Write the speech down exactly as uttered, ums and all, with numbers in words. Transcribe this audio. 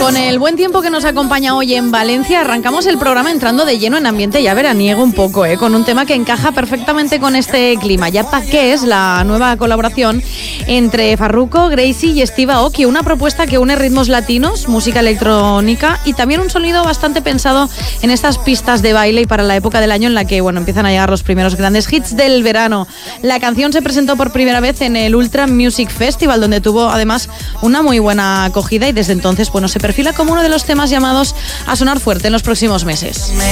Con el buen tiempo que nos acompaña hoy en Valencia, arrancamos el programa entrando de lleno en ambiente ya veraniego un poco, ¿eh? Con un tema que encaja perfectamente con este clima. Ya pa' qué es la nueva colaboración entre Farruko, Gracie y Steve Aoki, una propuesta que une ritmos latinos, música electrónica y también un sonido bastante pensado en estas pistas de baile y para la época del año en la que, bueno, empiezan a llegar los primeros grandes hits del verano. La canción se presentó por primera vez en el Ultra Music Festival, donde tuvo además una muy buena acogida y desde entonces, bueno, se perfila como uno de los temas llamados a sonar fuerte en los próximos meses.